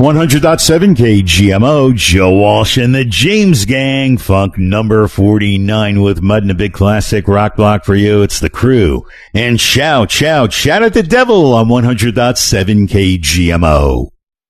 100.7 KGMO, Joe Walsh and the James Gang, funk number 49 with Mud and a big classic rock block for you. It's The Crew. And shout at the devil on 100.7 KGMO.